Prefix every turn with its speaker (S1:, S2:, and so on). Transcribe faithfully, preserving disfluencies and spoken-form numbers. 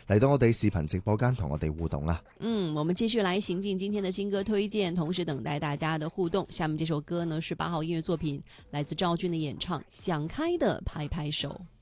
S1: 嚟到我哋視頻直播間同我哋互動啊。
S2: 嗯，我們繼續來行進今天的新歌推薦，同時等待大家的互動。下面這首歌呢是八號音樂作品，來自趙俊的演唱《想開的拍拍手》。